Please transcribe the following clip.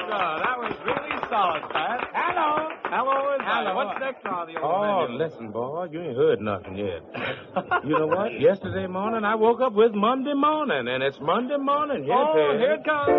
That was really solid, Pat. Hello. Hello, Hello. What's next on the old Oh, menu? listen, boy, you ain't heard nothing yet. You know what? Yesterday morning, I woke up with Monday morning, and it's Monday morning. Yes, Oh, it is. here it comes.